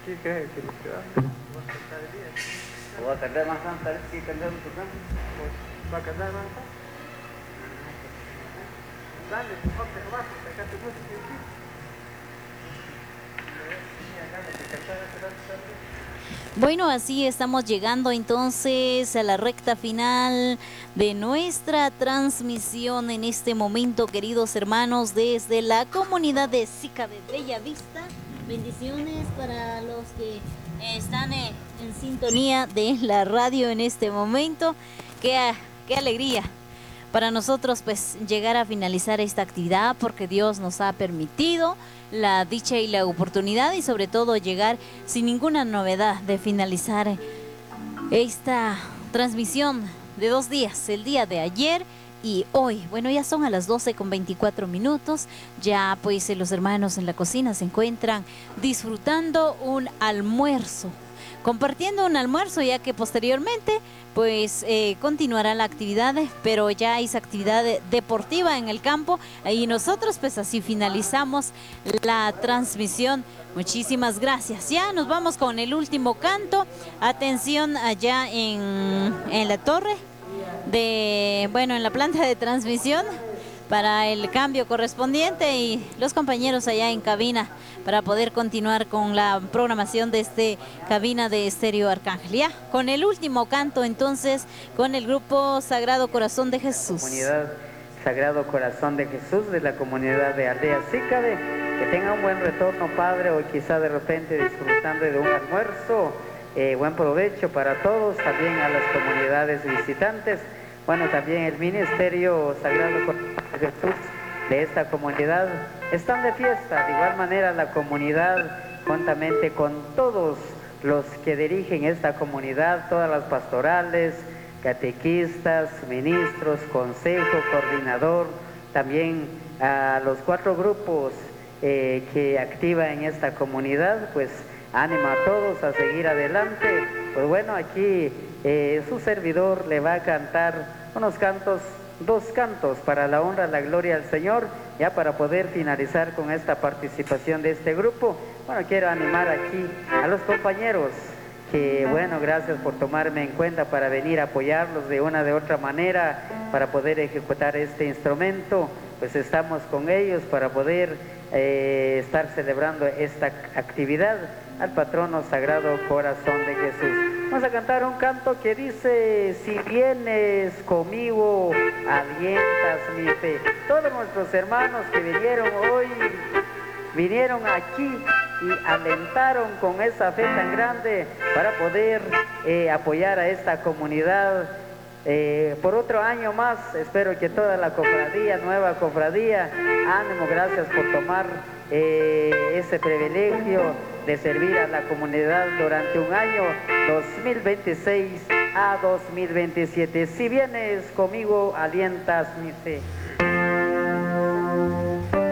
Bueno, así estamos llegando entonces a la recta final de nuestra transmisión en este momento, queridos hermanos, desde la comunidad de Sica de Bella Vista. Bendiciones para los que están en sintonía de la radio en este momento. Qué alegría para nosotros pues llegar a finalizar esta actividad, porque Dios nos ha permitido la dicha y la oportunidad, y sobre todo llegar sin ninguna novedad de finalizar esta transmisión de 2 días, el día de ayer y hoy. Bueno, ya son a las 12:24. Ya pues los hermanos en la cocina se encuentran disfrutando un almuerzo, compartiendo un almuerzo, ya que posteriormente pues continuará la actividad, pero ya es actividad deportiva en el campo, y nosotros pues así finalizamos la transmisión. Muchísimas gracias. Ya nos vamos con el último canto. Atención allá en la torre en la planta de transmisión, para el cambio correspondiente, y los compañeros allá en cabina para poder continuar con la programación de este cabina de Estéreo Arcángel. Ya, con el último canto entonces, con el grupo Sagrado Corazón de Jesús. Comunidad Sagrado Corazón de Jesús de la comunidad de Aldea Sícabe, que tenga un buen retorno, Padre, o quizá de repente disfrutando de un almuerzo. Buen provecho para todos, también a las comunidades visitantes. Bueno, también el Ministerio Sagrado Corazón de Jesús de esta comunidad están de fiesta. De igual manera la comunidad, juntamente con todos los que dirigen esta comunidad, todas las pastorales, catequistas, ministros, consejo, coordinador, también a los 4 grupos que activa en esta comunidad, pues ánimo a todos a seguir adelante. Pues bueno, aquí su servidor le va a cantar unos cantos, 2 cantos para la honra, la gloria al Señor, ya para poder finalizar con esta participación de este grupo. Bueno, quiero animar aquí a los compañeros que, bueno, gracias por tomarme en cuenta para venir a apoyarlos de una de otra manera para poder ejecutar este instrumento. Pues estamos con ellos para poder estar celebrando esta actividad al patrono Sagrado Corazón de Jesús. Vamos a cantar un canto que dice: si vienes conmigo, alientas mi fe. Todos nuestros hermanos que vinieron hoy, vinieron aquí y alentaron con esa fe tan grande para poder apoyar a esta comunidad. Por otro año más, espero que toda la cofradía, nueva cofradía, ánimo, gracias por tomar ese privilegio de servir a la comunidad durante un año, 2026 a 2027. Si vienes conmigo, alientas mi fe.